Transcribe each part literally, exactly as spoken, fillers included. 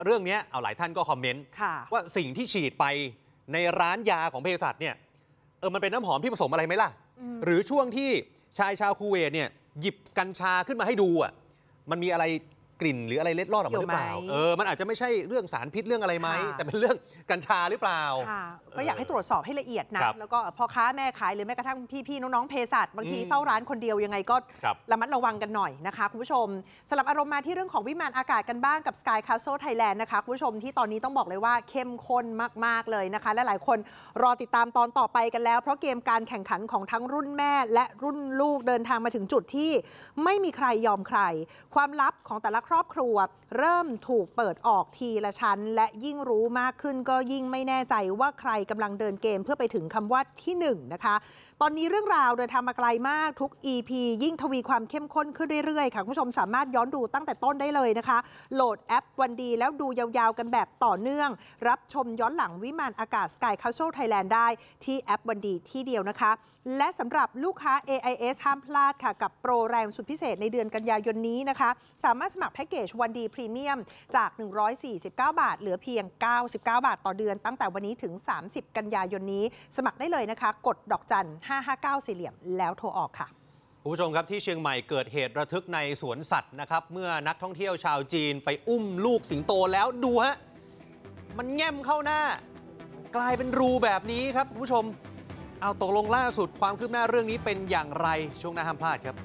เรื่องนี้เอาหลายท่านก็คอมเมนต์ว่าสิ่งที่ฉีดไปในร้านยาของเภสัชเนี่ยเออมันเป็นน้ำหอมที่ผสมอะไรไหมล่ะหรือช่วงที่ชายชาวคูเวตเนี่ยหยิบกัญชาขึ้นมาให้ดูอ่ะมันมีอะไรกลิ่นหรืออะไรเล็ดลอดออกมาหรือเปล่าเออมันอาจจะไม่ใช่เรื่องสารพิษเรื่องอะไรไหมแต่เป็นเรื่องกัญชาหรือเปล่าก็อยากให้ตรวจสอบให้ละเอียดนะแล้วก็พ่อค้าแม่ขายหรือแม้กระทั่งพี่ๆน้องๆเภสัชบางทีเฝ้าร้านคนเดียวยังไงก็ระมัดระวังกันหน่อยนะคะคุณผู้ชมสลับอารมณ์มาที่เรื่องของวิมานอากาศกันบ้างกับ Sky Castle Thailand นะคะคุณผู้ชมที่ตอนนี้ต้องบอกเลยว่าเข้มข้นมากๆเลยนะคะและหลายคนรอติดตามตอนต่อไปกันแล้วเพราะเกมการแข่งขันของทั้งรุ่นแม่และรุ่นลูกเดินทางมาถึงจุดที่ไม่มีใครยอมใครความลับของแต่ละครอบครัวเริ่มถูกเปิดออกทีละชั้นและยิ่งรู้มากขึ้นก็ยิ่งไม่แน่ใจว่าใครกำลังเดินเกมเพื่อไปถึงคำว่าที่หนึ่งนะคะตอนนี้เรื่องราวเดินทางมาไกลมากทุก อี พี ยิ่งทวีความเข้มข้นขึ้นเรื่อยๆค่ะคุณผู้ชมสามารถย้อนดูตั้งแต่ต้นได้เลยนะคะโหลดแอปวันดีแล้วดูยาวๆกันแบบต่อเนื่องรับชมย้อนหลังวิมานอากาศ Sky Castle Thailand ได้ที่แอปวันดีที่เดียวนะคะและสำหรับลูกค้า เอ ไอ เอส ห้ามพลาดค่ะกับโปรแรงสุดพิเศษในเดือนกันยายนนี้นะคะสามารถสมัครแพ็กเกจวันดีพรีเมียมจากหนึ่งร้อยสี่สิบเก้าบาทเหลือเพียงเก้าสิบเก้าบาทต่อเดือนตั้งแต่วันนี้ถึงสามสิบกันยายนนี้สมัครได้เลยนะคะกดดอกจันห้าห้าเก้าสี่เหลี่ยมแล้วโทรออกค่ะคุณผู้ชมครับที่เชียงใหม่เกิดเหตุระทึกในสวนสัตว์นะครับเมื่อนักท่องเที่ยวชาวจีนไปอุ้มลูกสิงโตแล้วดูฮะมันแง้มเข้าหน้ากลายเป็นรูแบบนี้ครับคุณผู้ชมเอาตกลงล่าสุดความคืบหน้าเรื่องนี้เป็นอย่างไรช่วงหน้าห้ามพลาดครับ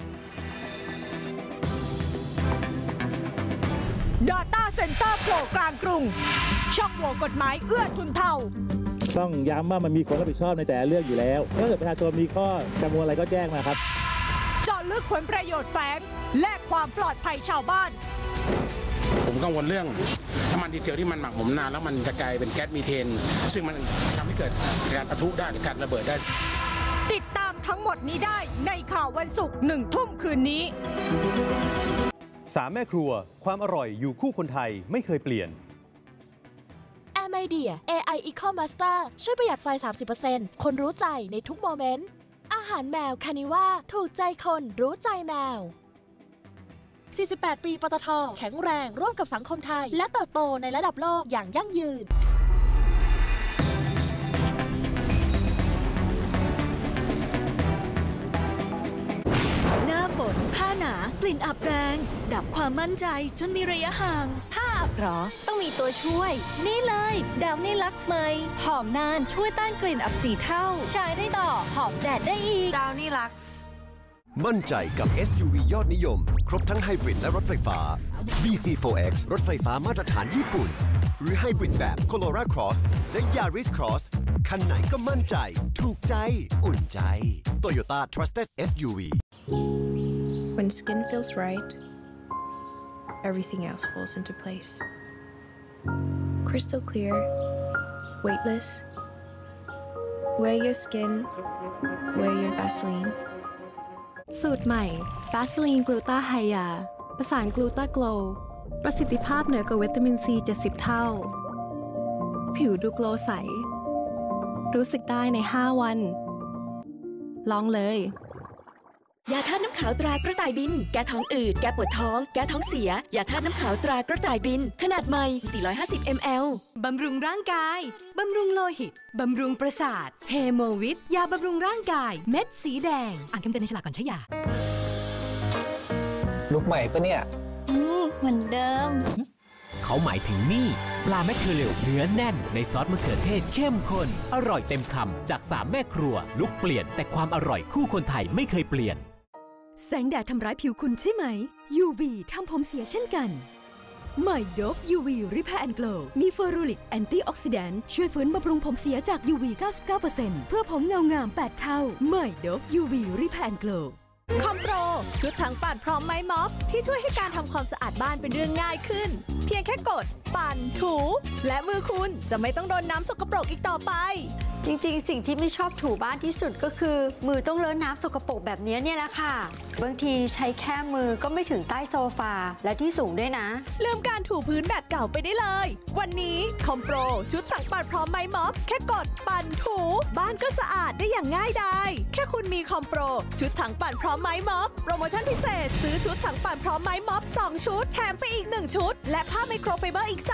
Data Center โผล่กลางกรุงช่องโหว่กฎหมายเอื้อทุนเทาต้องย้ำว่ามันมีคนรับผิดชอบในแต่ละเรื่องอยู่แล้วถ้าเกิดประชาชนมีข้อกังวลอะไรก็แจ้งมาครับเจาะลึกผลประโยชน์แฝงและความปลอดภัยชาวบ้านผมกังวลเรื่องน้ำมันดีเซลที่มันหมักหมมนานแล้วมันจะกลายเป็นแก๊สมีเทนซึ่งมันทำให้เกิดการปะทุได้หรือการระเบิดได้ติดตามทั้งหมดนี้ได้ในข่าววันศุกร์หนึ่งทุ่มคืนนี้สามแม่ครัวความอร่อยอยู่คู่คนไทยไม่เคยเปลี่ยน AirMedia เอ ไอ Eco Master ช่วยประหยัดไฟ สามสิบเปอร์เซ็นต์ คนรู้ใจในทุกโมเมนต์อาหารแมวคานิว่าถูกใจคนรู้ใจแมวสี่สิบแปด ปีปตท.แข็งแรงร่วมกับสังคมไทยและเติบโตในระดับโลกอย่างยั่งยืนหน้าฝนผ้าหนากลิ่นอับแรงดับความมั่นใจจนมีระยะห่างผ้าอับหรอต้องมีตัวช่วยนี่เลยดาวนี่ลักซ์ไหมหอมนานช่วยต้านกลิ่นอับสี่เท่าใช้ได้ต่อหอมแดดได้อีกดาวนี่ลักซ์มั่นใจกับ เอส ยู วี ยอดนิยมครบทั้งไฮบริดและรถไฟฟ้า บี ซี โฟร์ เอ็กซ์ รถไฟฟ้ามาตรฐานญี่ปุ่นหรือไฮบริดแบบ Corolla Cross และ Yaris Cross คันไหนก็มั่นใจถูกใจอุ่นใจ Toyota Trusted เอส ยู วี When skin feels right, everything else falls into place. Crystal clear, weightless. Wear your skin, wear your Vaseline.สูตรใหม่ Vaseline Gluta Hya ประสาน Gluta Glow ประสิทธิภาพเหนือกว่าวิตามินซีเจ็ดสิบเท่าผิวดูโกลว์ใสรู้สึกได้ในห้าวันลองเลยยาธาตุน้ำขาวตรากระต่ายบินแก้ท้องอืดแก้ปวดท้องแก้ท้องเสียยาธาตุน้ำขาวตรากระต่ายบินขนาดใหม่สี่ร้อยห้าสิบมิลลิลิตรบำรุงร่างกายบำรุงโลหิตบำรุงประสาทเฮโมวิทยาบำรุงร่างกายเม็ดสีแดงอ่านคำเตือนในฉลากก่อนใช้ยาลุกใหม่ปะเนี่ยอืมเหมือนเดิมเขาหมายถึงนี่ปลาแมคเคอเรลเนื้อแน่นในซอสมะเขือเทศเข้มข้นอร่อยเต็มคำจากสามแม่ครัวลุกเปลี่ยนแต่ความอร่อยคู่คนไทยไม่เคยเปลี่ยนแสงแดดทำร้ายผิวคุณใช่ไหม ยู วี ทำผมเสียเช่นกันใหม่ โดฟ ยู วี Repair and Glow มีเฟอรูริกแอนตี้ออกซิแดนต์ช่วยฟื้นบำรุงผมเสียจาก ยู วี เก้าสิบเก้าเปอร์เซ็นต์ เพื่อผมเงางามแปดเท่าใหม่ โดฟ ยู วี Repair and Glow คอมโปรชุดถังปั่นพร้อมไม้ม็อบที่ช่วยให้การทำความสะอาดบ้านเป็นเรื่องง่ายขึ้นเพียงแค่กดปั่นถูและมือคุณจะไม่ต้องโดนน้ำสกปรกอีกต่อไปจริงๆสิ่งที่ไม่ชอบถูบ้านที่สุดก็คือมือต้องเลอะน้ำสกปรกแบบนี้เนี่ยแหละค่ะบางทีใช้แค่มือก็ไม่ถึงใต้โซฟาและที่สูงด้วยนะลืมการถูพื้นแบบเก่าไปได้เลยวันนี้คอมโปรชุดถังปั่นพร้อมไม้ม็อบแค่กดปั่นถูบ้านก็สะอาดได้อย่างง่ายดายแค่คุณมีคอมโปรชุดถังปั่นพร้อมไม้ม็อบโปรโมชั่นพิเศษซื้อชุดถังปั่นพร้อมไม้ม็อบสองชุดแถมไปอีกหนึ่งชุดและพผ้าไมโครไฟเบอร์อีก